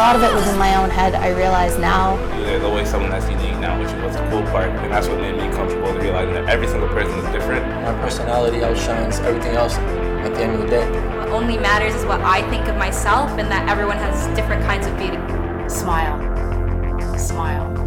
lot of it was in my own head, I realize now. There's always someone that's unique now, which was the cool part, and that's what made me comfortable to realize that every single person is different. My personality outshines everything else at the end of the day. What only matters is what I think of myself, and that everyone has different kinds of beauty. Smile. Smile.